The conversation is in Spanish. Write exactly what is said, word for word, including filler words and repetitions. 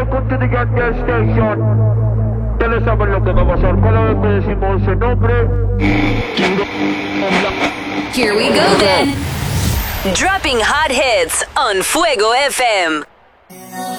welcome to the Get Gas Station. Ya le saben lo que va a pasar cada vez que decimos ese nombre. Here we go then. Dropping hot hits on Fuego F M.